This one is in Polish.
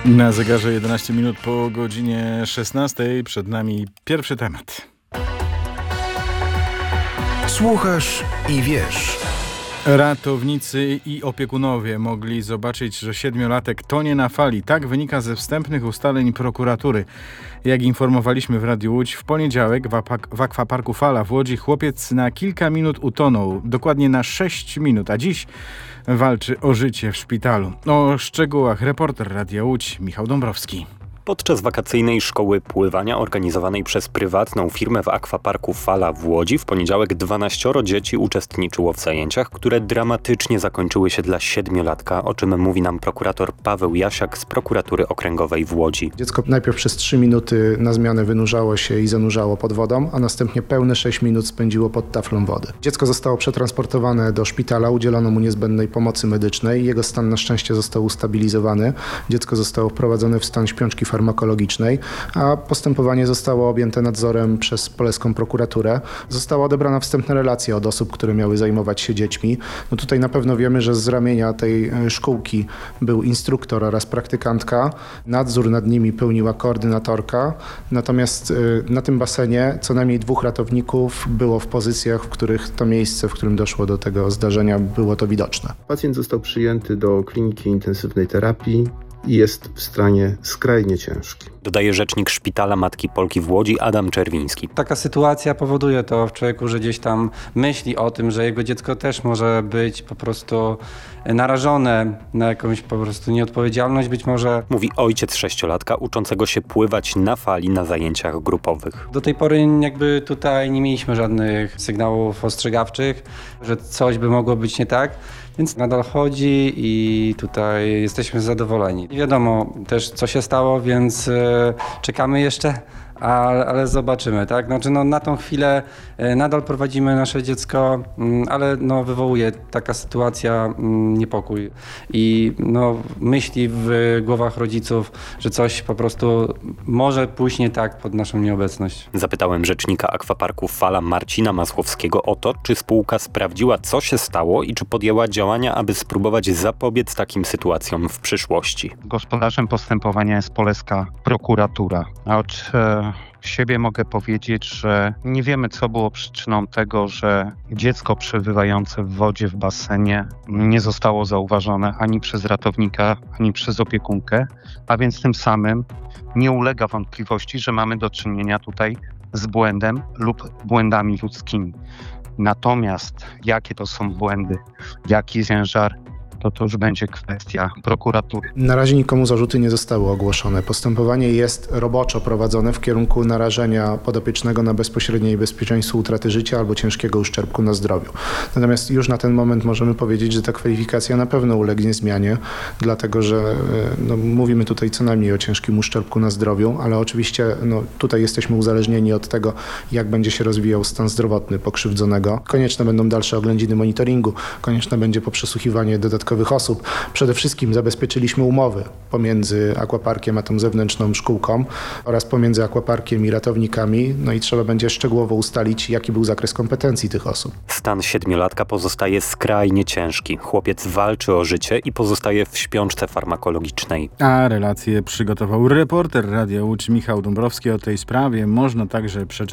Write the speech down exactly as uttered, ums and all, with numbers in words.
Na zegarze jedenaście minut po godzinie szesnastej. Przed nami pierwszy temat. Słuchasz i wiesz. Ratownicy i opiekunowie mogli zobaczyć, że siedmiolatek tonie na fali. Tak wynika ze wstępnych ustaleń prokuratury. Jak informowaliśmy w Radiu Łódź, w poniedziałek w, apak- w akwaparku Fala w Łodzi chłopiec na kilka minut utonął. Dokładnie na sześć minut, a dziś walczy o życie w szpitalu. O szczegółach reporter Radia Łódź Michał Dąbrowski. Podczas wakacyjnej szkoły pływania organizowanej przez prywatną firmę w akwaparku Fala w Łodzi w poniedziałek dwanaścioro dzieci uczestniczyło w zajęciach, które dramatycznie zakończyły się dla siedmiolatka, o czym mówi nam prokurator Paweł Jasiak z prokuratury okręgowej w Łodzi. Dziecko najpierw przez trzy minuty na zmianę wynurzało się i zanurzało pod wodą, a następnie pełne sześć minut spędziło pod taflą wody. Dziecko zostało przetransportowane do szpitala, udzielono mu niezbędnej pomocy medycznej. Jego stan na szczęście został ustabilizowany. Dziecko zostało wprowadzone w stan śpiączki farmakologicznej, a postępowanie zostało objęte nadzorem przez polską prokuraturę. Została odebrana wstępna relacja od osób, które miały zajmować się dziećmi. No tutaj na pewno wiemy, że z ramienia tej szkółki był instruktor oraz praktykantka. Nadzór nad nimi pełniła koordynatorka. Natomiast na tym basenie co najmniej dwóch ratowników było w pozycjach, w których to miejsce, w którym doszło do tego zdarzenia, było to widoczne. Pacjent został przyjęty do kliniki intensywnej terapii i jest w stanie skrajnie ciężkim. Dodaje rzecznik Szpitala Matki Polki w Łodzi Adam Czerwiński. Taka sytuacja powoduje to w człowieku, że gdzieś tam myśli o tym, że jego dziecko też może być po prostu narażone na jakąś po prostu nieodpowiedzialność, być może. Mówi ojciec sześciolatka uczącego się pływać na fali na zajęciach grupowych. Do tej pory jakby tutaj nie mieliśmy żadnych sygnałów ostrzegawczych, że coś by mogło być nie tak. Więc nadal chodzi i tutaj jesteśmy zadowoleni. Nie wiadomo też, co się stało, więc e, czekamy jeszcze, ale, ale zobaczymy, tak? Znaczy, no, na tą chwilę e, nadal prowadzimy nasze dziecko, m, ale no, wywołuje taka sytuacja m, niepokój i no, myśli w głowach rodziców, że coś po prostu może pójść nie tak pod naszą nieobecność. Zapytałem rzecznika akwaparku Fala Marcina Masłowskiego o to, czy spółka sprawdziła, co się stało i czy podjęła działania, aby spróbować zapobiec takim sytuacjom w przyszłości. Gospodarzem postępowania jest polska prokuratura. A od e, siebie mogę powiedzieć, że nie wiemy, co było przyczyną tego, że dziecko przebywające w wodzie w basenie nie zostało zauważone ani przez ratownika, ani przez opiekunkę, a więc tym samym nie ulega wątpliwości, że mamy do czynienia tutaj z błędem lub błędami ludzkimi. Natomiast jakie to są błędy, jaki ciężar, to to już będzie kwestia prokuratury. Na razie nikomu zarzuty nie zostały ogłoszone. Postępowanie jest roboczo prowadzone w kierunku narażenia podopiecznego na bezpośrednie niebezpieczeństwo utraty życia albo ciężkiego uszczerbku na zdrowiu. Natomiast już na ten moment możemy powiedzieć, że ta kwalifikacja na pewno ulegnie zmianie, dlatego że no, mówimy tutaj co najmniej o ciężkim uszczerbku na zdrowiu, ale oczywiście no, tutaj jesteśmy uzależnieni od tego, jak będzie się rozwijał stan zdrowotny pokrzywdzonego. Konieczne będą dalsze oględziny monitoringu, konieczne będzie poprzesłuchiwanie dodatkowych osób. Przede wszystkim zabezpieczyliśmy umowy pomiędzy akwaparkiem a tą zewnętrzną szkółką oraz pomiędzy akwaparkiem i ratownikami, no i trzeba będzie szczegółowo ustalić, jaki był zakres kompetencji tych osób. Stan siedmiolatka pozostaje skrajnie ciężki. Chłopiec walczy o życie i pozostaje w śpiączce farmakologicznej. A relację przygotował reporter Radia Łódź Michał Dąbrowski. O tej sprawie można także przeczytać